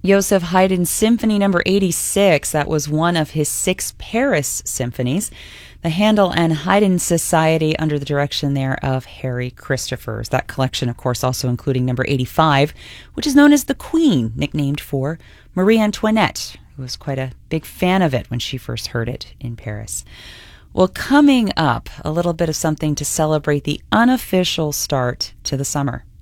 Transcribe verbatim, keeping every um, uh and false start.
Joseph Haydn's Symphony Number eighty-six, that was one of his six Paris symphonies. The Handel and Haydn Society, under the direction there of Harry Christophers. That collection, of course, also including number eighty-five, which is known as the Queen, nicknamed for Marie Antoinette, who was quite a big fan of it when she first heard it in Paris. Well, coming up, a little bit of something to celebrate the unofficial start to the summer.